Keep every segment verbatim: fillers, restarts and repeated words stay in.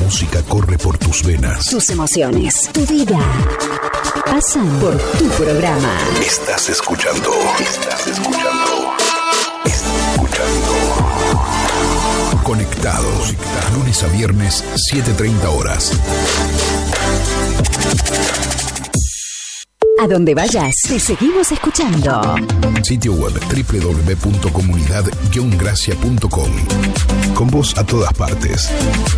música corre por tus venas. Tus emociones, tu vida, pasan por tu programa. Estás escuchando. Estás escuchando. Estás escuchando. Conectados. Lunes a viernes, siete treinta horas. A donde vayas, te seguimos escuchando. Sitio web doble u doble u doble u punto comunidad guion gracia punto com. Con vos a todas partes.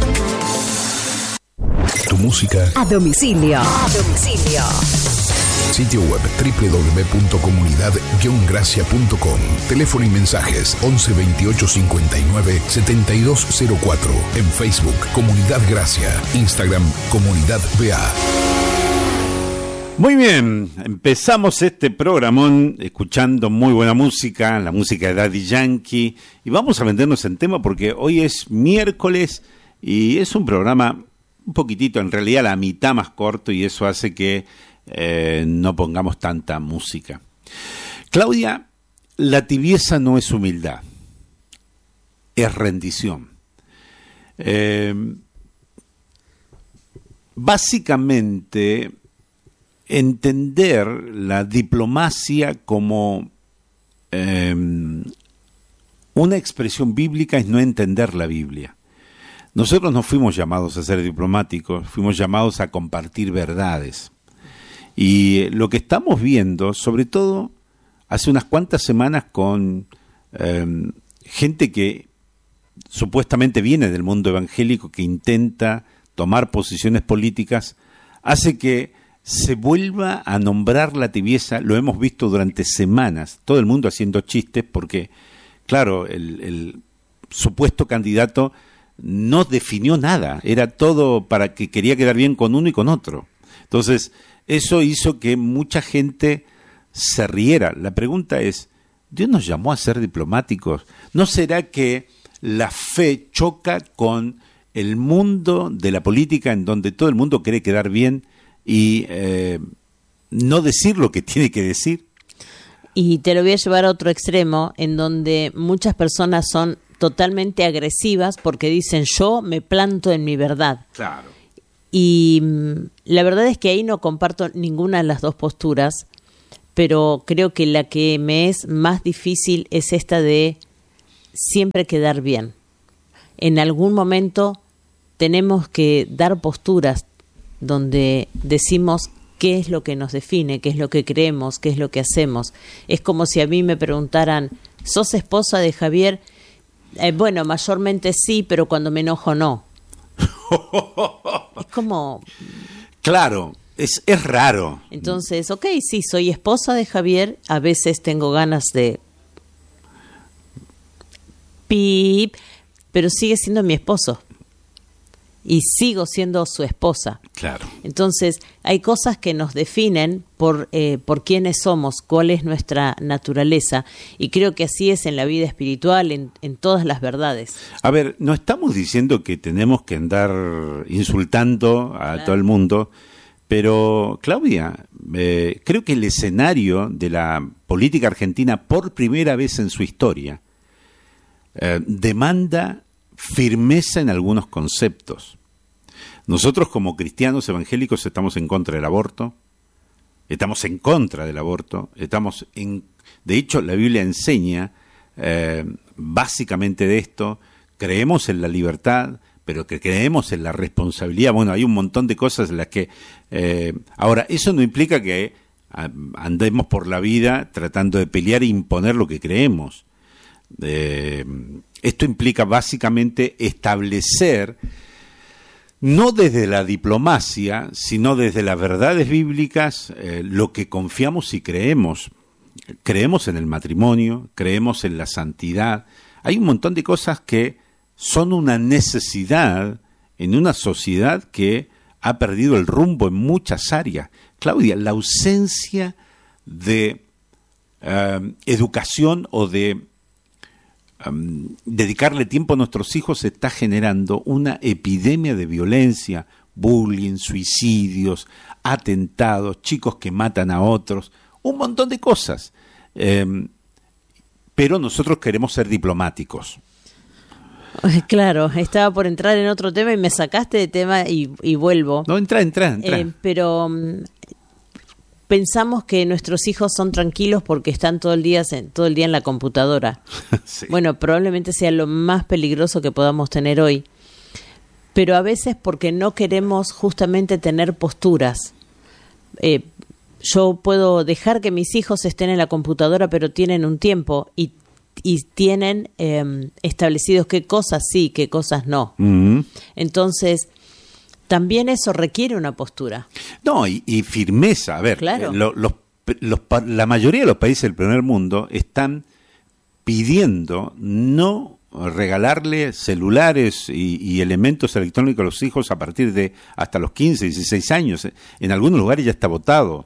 Tu música a domicilio. A domicilio. Sitio web doble u doble u doble u punto comunidad guion gracia punto com. Teléfono y mensajes once veintiocho cincuenta y nueve setenta y dos cero cuatro. En Facebook, Comunidad Gracia. Instagram, Comunidad B A. Muy bien, empezamos este programón escuchando muy buena música, la música de Daddy Yankee, y vamos a meternos en tema porque hoy es miércoles y es un programa un poquitito, en realidad la mitad más corto, y eso hace que eh, no pongamos tanta música. Claudia, la tibieza no es humildad, es rendición. Eh, básicamente, entender la diplomacia como eh, una expresión bíblica es no entender la Biblia. Nosotros no fuimos llamados a ser diplomáticos, fuimos llamados a compartir verdades. Y lo que estamos viendo, sobre todo hace unas cuantas semanas con eh, gente que supuestamente viene del mundo evangélico, que intenta tomar posiciones políticas, hace que se vuelva a nombrar la tibieza. Lo hemos visto durante semanas, todo el mundo haciendo chistes porque, claro, el, el supuesto candidato no definió nada, era todo para que quería quedar bien con uno y con otro. Entonces, eso hizo que mucha gente se riera. La pregunta es, ¿Dios nos llamó a ser diplomáticos? ¿No será que la fe choca con el mundo de la política en donde todo el mundo quiere quedar bien y eh, no decir lo que tiene que decir? Y te lo voy a llevar a otro extremo, en donde muchas personas son totalmente agresivas porque dicen yo me planto en mi verdad. Claro. Y mmm, la verdad es que ahí no comparto ninguna de las dos posturas, pero creo que la que me es más difícil es esta de siempre quedar bien. En algún momento tenemos que dar posturas donde decimos qué es lo que nos define, qué es lo que creemos, qué es lo que hacemos. Es como si a mí me preguntaran, ¿sos esposa de Javier? Eh, bueno, mayormente sí, pero cuando me enojo no. Es como... Claro, es, es raro. Entonces, ok, sí, soy esposa de Javier, a veces tengo ganas de... pip, pero sigue siendo mi esposo. Y sigo siendo su esposa. Claro. Entonces, hay cosas que nos definen por, eh, por quiénes somos, cuál es nuestra naturaleza. Y creo que así es en la vida espiritual, en, en todas las verdades. A ver, no estamos diciendo que tenemos que andar insultando a claro. todo el mundo, pero, Claudia, eh, creo que el escenario de la política argentina, por primera vez en su historia, eh, demanda firmeza en algunos conceptos. Nosotros como cristianos evangélicos estamos en contra del aborto, estamos en contra del aborto, estamos en, de hecho la Biblia enseña eh, básicamente de esto, creemos en la libertad, pero que creemos en la responsabilidad. Bueno, hay un montón de cosas en las que eh, ahora, eso no implica que andemos por la vida tratando de pelear e imponer lo que creemos. Eh, esto implica básicamente establecer, no desde la diplomacia, sino desde las verdades bíblicas, eh, lo que confiamos y creemos. Creemos en el matrimonio, creemos en la santidad. Hay un montón de cosas que son una necesidad en una sociedad que ha perdido el rumbo en muchas áreas. Claudia, la ausencia de eh, educación o de Um, dedicarle tiempo a nuestros hijos está generando una epidemia de violencia, bullying, suicidios, atentados, chicos que matan a otros, un montón de cosas. Eh, pero nosotros queremos ser diplomáticos. Claro, estaba por entrar en otro tema y me sacaste de tema y, y vuelvo. No, entra, entra, entra. Eh, pero um, pensamos que nuestros hijos son tranquilos porque están todo el día, todo el día en la computadora. Sí. Bueno, probablemente sea lo más peligroso que podamos tener hoy. Pero a veces porque no queremos justamente tener posturas. Eh, yo puedo dejar que mis hijos estén en la computadora, pero tienen un tiempo y, y tienen eh, establecidos qué cosas sí, qué cosas no. Mm-hmm. Entonces, también eso requiere una postura. No, y, y firmeza. A ver, claro. eh, lo, los, los, la mayoría de los países del primer mundo están pidiendo no regalarle celulares y, y elementos electrónicos a los hijos a partir de hasta los quince, dieciséis años. En algunos lugares ya está votado.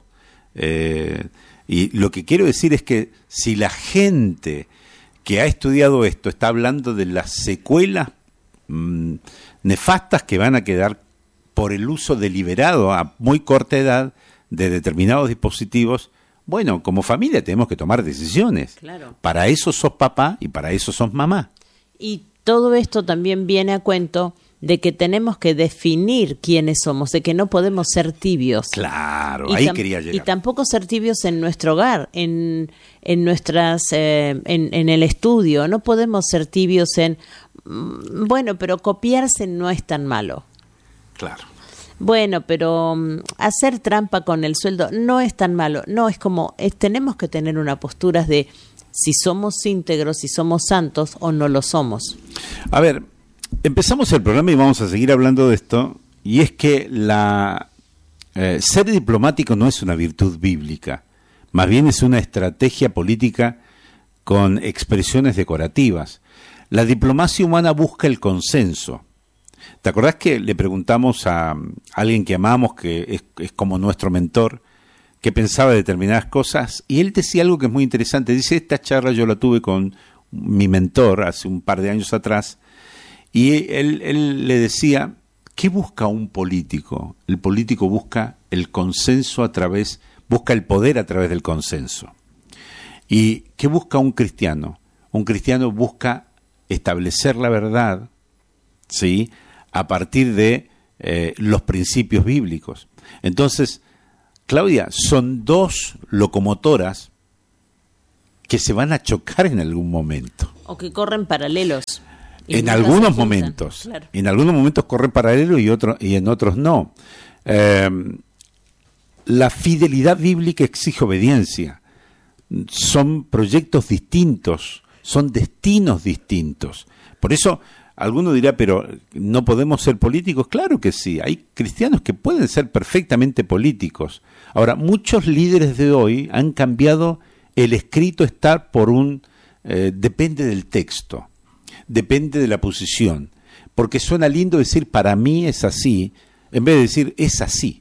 Eh, y lo que quiero decir es que si la gente que ha estudiado esto está hablando de las secuelas mmm, nefastas que van a quedar por el uso deliberado a muy corta edad de determinados dispositivos, bueno, como familia tenemos que tomar decisiones. Claro. Para eso sos papá y para eso sos mamá. Y todo esto también viene a cuento de que tenemos que definir quiénes somos, de que no podemos ser tibios. Claro, y ahí tam- quería llegar. Y tampoco ser tibios en nuestro hogar, en, en nuestras, eh, en, en el estudio. No podemos ser tibios en, mm, bueno, pero copiarse no es tan malo. Claro. Bueno, pero um, hacer trampa con el sueldo no es tan malo. No, es como, es, tenemos que tener una postura de si somos íntegros, si somos santos o no lo somos. A ver, empezamos el programa y vamos a seguir hablando de esto, y es que la eh, ser diplomático no es una virtud bíblica, más bien es una estrategia política con expresiones decorativas. La diplomacia humana busca el consenso. ¿Te acordás que le preguntamos a alguien que amamos, que es, es como nuestro mentor, qué pensaba de determinadas cosas? Y él decía algo que es muy interesante. Dice, esta charla yo la tuve con mi mentor hace un par de años atrás, y él, él le decía, ¿qué busca un político? El político busca el consenso a través, busca el poder a través del consenso. ¿Y qué busca un cristiano? Un cristiano busca establecer la verdad, ¿sí?, a partir de eh, los principios bíblicos. Entonces, Claudia, son dos locomotoras que se van a chocar en algún momento. O que corren paralelos. En algunos momentos. Claro. En algunos momentos corren paralelos y, otro, y en otros no. Eh, la fidelidad bíblica exige obediencia. Son proyectos distintos, son destinos distintos. Por eso, alguno dirá, pero ¿no podemos ser políticos? Claro que sí, hay cristianos que pueden ser perfectamente políticos. Ahora, muchos líderes de hoy han cambiado el escrito está por un... Eh, depende del texto, depende de la posición, porque suena lindo decir para mí es así, en vez de decir es así.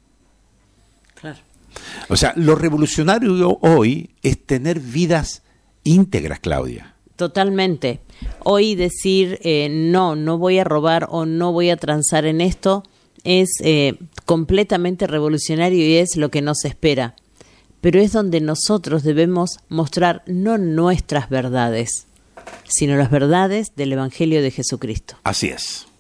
Claro. O sea, lo revolucionario hoy es tener vidas íntegras, Claudia. Totalmente. Hoy decir eh, no, no voy a robar o no voy a transar en esto es eh, completamente revolucionario y es lo que nos espera. Pero es donde nosotros debemos mostrar no nuestras verdades, sino las verdades del Evangelio de Jesucristo. Así es.